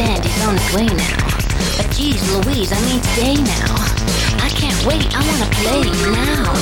understand he's on his way now. But geez Louise, I mean today now. I can't wait, I wanna play now.